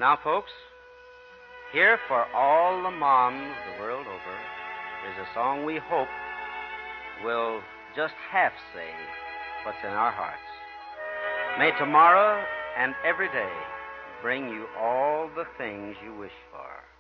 Now, folks, here for all the moms the world over is a song we hope will just half say what's in our hearts. May tomorrow and every day bring you all the things you wish for.